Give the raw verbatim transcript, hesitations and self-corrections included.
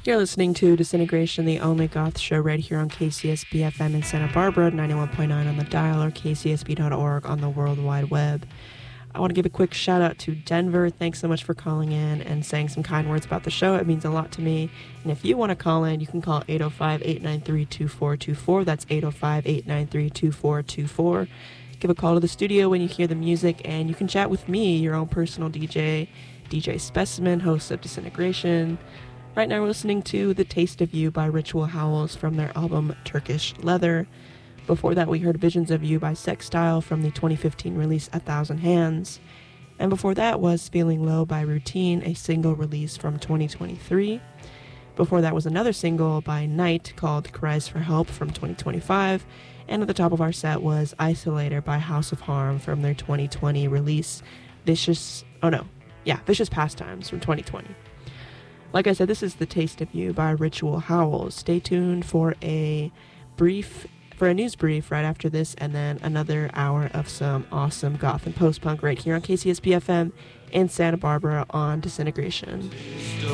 You're listening to Disintegration, the only goth show right here on K C S B F M in Santa Barbara, ninety-one point nine on the dial, or k c s b dot org on the World Wide Web. I want to give a quick shout out to Denver. Thanks so much for calling in and saying some kind words about the show. It means a lot to me. And if you want to call in, you can call eight oh five, eight nine three, two four two four. That's eight oh five, eight nine three, two four two four. Give a call to the studio when you hear the music, and you can chat with me, your own personal D J, D J Specimen, host of Disintegration. Right now we're listening to The Taste of You by Ritual Howls from their album Turkish Leather. Before that we heard Visions of You by Sextile from the twenty fifteen release A Thousand Hands. And before that was Feeling Low by Routine, a single release from twenty twenty-three. Before that was another single by Night called Cries for Help from twenty twenty-five. And at the top of our set was Isolator by House of Harm from their twenty twenty release Vicious, oh no, yeah, Vicious Pastimes from twenty twenty. Like I said, this is The Taste of You by Ritual Howls. Stay tuned for a brief, for a news brief right after this, and then another hour of some awesome goth and post-punk right here on K C S B F M in Santa Barbara on Disintegration.